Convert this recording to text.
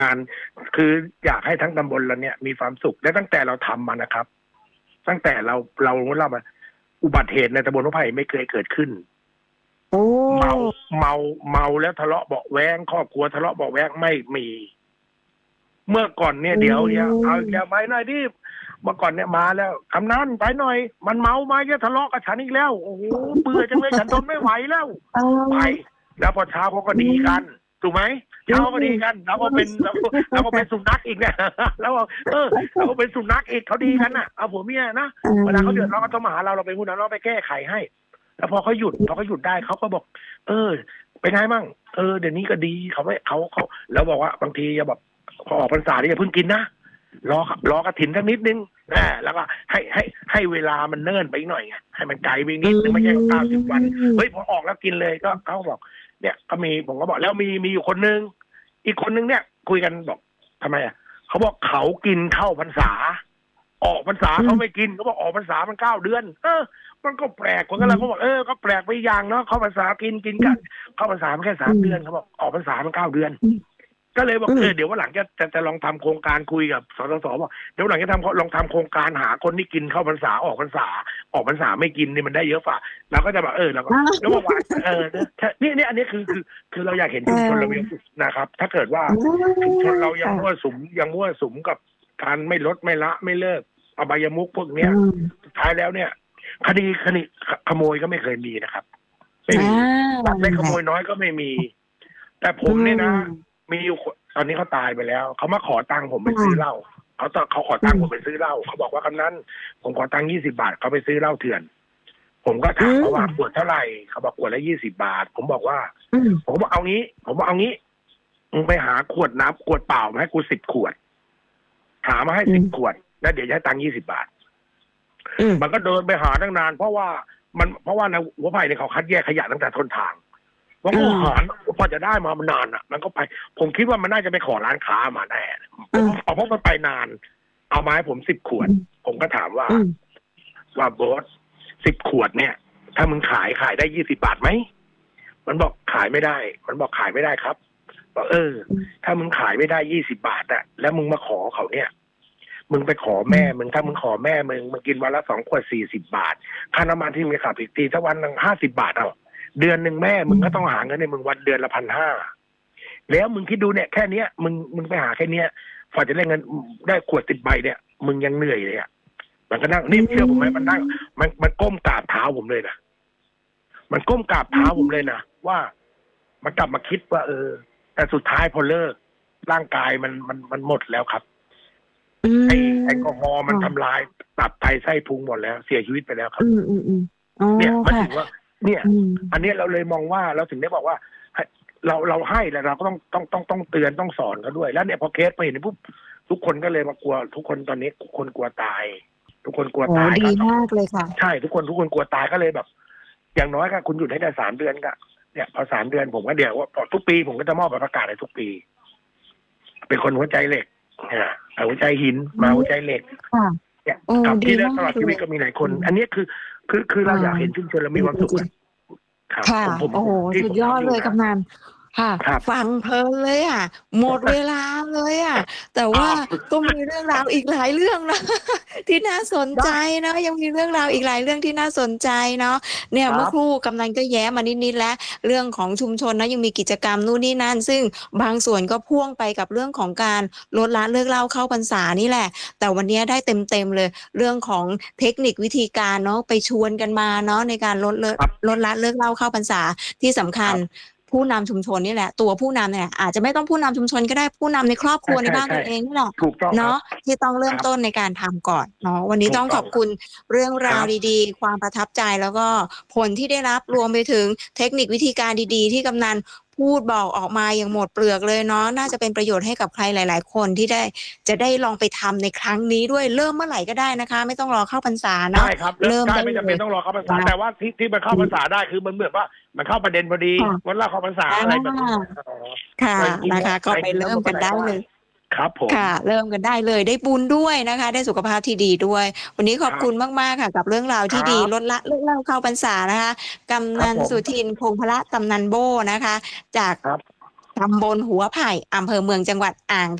านคืออยากให้ทั้งตำบลเราเนี่ยมีความสุขและตั้งแต่เราทำมานะครับตั้งแต่เรามาอุบัติเหตุในตำบลพระไผ่ไม่เคยเกิดขึ้นโอ้เมาเมาแล้วทะเลาะเบาะแว้งครอบครัวทะเลาะเบาะแว้งไม่มีเมื่อก่อนเนี่ยอืเดี๋ยวเอาอีกแล้วมไปหน่อยดิเมื่อก่อนเนี่ยมาแล้วกำนันไปหน่อยมันเมามาจะทะเลาะกับฉันอีกแล้วโอ้โหเบื่อจังเลยฉันทนไม่ไหวแล้วเอไปอแล้วพอเช้าเขาก็อืดีกันมถูกไหมอืเช้าก็ดีมกันเราก็เป็นสุนัขอีกเนี่ยแล้วเราก็เป็นสุนัขอีกเขาดีกันน่ะเอาผัวเมียนะอืเวลาเขาเดือดร้อนมก็ต้องมาหาเราเป็นผู้นำเราไปแก้ไขให้แล้วพอเขาหยุดได้เขาก็บอกเออเป็นไงมั่งเดี๋ยวนี้ก็ดีเขาไม่เขาแล้วบอกว่าบางทีอย่าแบบพอออกพรรษานี่อย่าเพิ่งกินนะรอกระถินสักนิดนึงแล้วก็ให้เวลามันเนิ่นไปหน่อยไงให้มันไกลไปอืนิดนึงไม่ใช่90 วันเฮ้ยมพอออกแล้วกินเลยก็เขาบอกเนี่ยก็มีผมก็บอกแล้วมีอยู่คนนึงอีกคนนึงเนี่ยคุยกันบอกทำไมเขาบอกเขากินเข้าพรรษาออกพรรษาอืมเขาไม่กินเขาบอกออกพรรษามัน9 เดือนมันก็แปลกคนก็อืเลยเขาบอกมก็แปลกไปอย่างเนาะเข้าพรรษากินอืมกันเข้าพรรษามันแค่สาอืมมเดือนเขาบอกออกพรรษามัน9 เดือนอืมก็เลยบอกอืมเดี๋ยววันหลังจะลองทำโครงการคุยกับสสบอกเดี๋ยววันหลังจะลองทำโครงการหาคนที่กินเข้าพรรษาออกพรรษาไม่กินนี่มันได้เยอะฝ่าเราก็จะแบบเราก็อาแล้วเมื่อวานนี่อันนี้คือเราอยากเห็นเอชุมชนเรามีอความสุขนะครับถ้าเกิดว่าอ๋ชุมชอนเรายังมั่วค่ะสุมกับการไม่ลดไม่ละไม่เลิกอบายมุขพวกอืเนี้ยมสุดท้ายแล้วเนี่ยคดีขโมยก็ไม่เคยมีนะครับไม่อามีลักเล็กนั่นแหละขโมยน้อยก็ไม่มีแต่ผอืมเนี่ยนะมมีอยู่ตอนนี้เขาตายไปแล้วเขามาขอตังค์ผมไปค่ะซื้อเหล้าเขาขออืมตังค์ผมไปซื้อเหล้าเขาบอกว่ากำนันผมขอตังค์20 บาทเขาไปซื้อเหล้าเถื่อนผมก็อืถามเขาว่าขวดมเท่าไหร่เขาบอกขวดละ20 บาทผมบอกว่าอืมผมบอกเอางี้มึงไปหาขวดน้ำขวดเปล่ามาให้กู10 ขวดหามาให้อืม 10 ขวดแล้วเดี๋ยวจะให้ตังค์20 บาทอืมมันก็เดินไปหาตั้งนานเพราะว่าในหัวไผ่เนี่ยเขาคัดแยกขยะตั้งแต่ต้นทางมันก็หารพอจะได้มามันนานมันก็ไปผมคิดว่ามันน่าจะไปขอร้านค้ามาแน่เพราะมันไปนานเอามาให้ผม10 ขวดผมก็ถามว่าอืมโบส10 ขวดเนี่ย ถ้ามึงขายได้20 บาทไหมมันบอกขายไม่ได้มันบอกขายไม่ได้ครับบอกถ้ามึงขายไม่ได้20 บาทแล้วมึงมาขอเขาเนี่ยมึงไปขออืมแม่มึงถ้ามึงขอแม่มึงกินวันละ2 ขวด40 บาทค่าน้ำมันที่มึงขับอีกทีถ้าวันหนึ่ง50 บาทเดือนหนึ่งแม่มึงก็ต้องหาเงินในมึงวันเดือนละ1,500แล้วมึงคิดดูเนี่ยแค่เนี้ยมึงไปหาแค่เนี้ยพอจะได้เงินได้ขวด10 ใบเนี่ยมึงยังเหนื่อยเลยมันก็นั่งอืนี่เชื่อผมไหมมันนั่งมมันก้มกราบเท้าผมเลยนะมันก้มกราบอืเท้าผมเลยมนะว่ามันกลับมาคิดว่าแต่สุดท้ายพอเลิกร่างกายมันหมดแล้วครับอืไอมแอลกอฮอล์มันทำค่ะลายตับไตไส้พุงหมดแล้วเสียชีวิตไปแล้วคอืรับมๆๆอ๋อเนี่ยมันค่ะถึงว่าเนี่ยอืมอันนี้เราเลยมองว่าเราถึงได้บอกว่าให้เราให้แล้วเราก็ต้องเตือนต้องสอนเขาด้วยแล้วเนี่ยพอเคสไปเห็นปุ๊บทุกคนก็เลยมากลัวทุกคนตอนนี้ทุกคนกลัวตายทุกคนกลัวโอ้โฮตายดีก็ต้องมากเลยค่ะใช่ทุกคนกลัวตายก็เลยแบบอย่างน้อยก็คุณหยุดให้ได้3 เดือนก็เนี่ยพอ3 เดือนผมก็เดี๋ยวว่าทุกปีผมก็จะมอบใบประกาศให้ทุกปีเป็นคนหัวใจเหล็กหัวใจหินอืมามหัวใจเหล็กค่ะเนี่ยเออกับดีที่เลิกตลอมากเลยดชีวิตก็มีหลายคนอืมอันนี้คือเราอยากเห็นชุมชนเราดีมีความสุขจริงครับๆค่ะผมโอ้โฮที่ผมสุดยอดทำอยู่นะเลยกำนันค่ะครับฟังเพลินเลยอะหมดเวลาเลยอะแต่ว่าอ้าวก็มีเรื่องราวอีกหลายเรื่องนะที่น่าสนใจได้เนาะยังมีเรื่องราวอีกหลายเรื่องที่น่าสนใจเนาะเนี่ยเมื่อครู่ครับกำนันก็แย้มมานิดๆแล้วเรื่องของชุมชนนะยังมีกิจกรรมนู่นนี่นั่นซึ่งบางส่วนก็พ่วงไปกับเรื่องของการลดละเลิกเหล้าเข้าพรรษานี่แหละแต่วันเนี้ยได้เต็มๆเลยเรื่องของเทคนิควิธีการเนาะไปชวนกันมาเนาะในการครับลดละเลิกเหล้าเข้าพรรษาที่สำคคัญรับผู้นำชุมชนนี่แหละตัวผู้นำเนี่ยอาจจะไม่ต้องผู้นำชุมชนก็ได้ผู้นำในครอบครัวในบ้านตัใช่วเองนี่แหละถูกต้องครับเนาะที่ต้องเริ่ครับมต้นในการทำก่อนเนาะวันนี้ถูกต้องครับต้องขอบคุณเรื่องราวครับดีๆความประทับใจแล้วก็ผลที่ได้รับรวมไปถึงเทคนิควิธีการดีๆที่กำนันพูดบอกออกมาอย่างหมดเปลือกเลยเนาะน่าจะเป็นประโยชน์ให้กับใครหลายๆคนที่จะได้ลองไปทำในครั้งนี้ด้วยเริ่มเมื่อไหร่ก็ได้นะคะไม่ต้องรอเข้าพรรษาเนาะใช่ครับแล้วเริ่มใช่ไม่จำเป็นได้เลยต้องรอเข้าพรรษานะแต่ว่าที่มันเข้าอืมพรรษาได้คือมันเหมือนว่ามันเข้าประเด็นพอดีค่ะวันเล่าเข้าพรรษาออะไรแบบนี้าอ๋อค่ะแต่จริงๆแล้วนะคะก็แต่จริงๆแล้วไปเริ่มมันก็ไหนได้กันได้เลยครับผมค่ะเริ่มกันได้เลยได้บุญด้วยนะคะได้สุขภาพที่ดีด้วยวันนี้ขอบคุณครับมากๆค่ะกับเรื่องราวที่ดีครับลดละเลิกเหล้าเข้าพรรษานะคะกำนันครับผมสุทินพงษ์พละกำนันโบ้นะคะจากครับตำบลหัวไผ่อำเภอเมืองจังหวัดอ่าง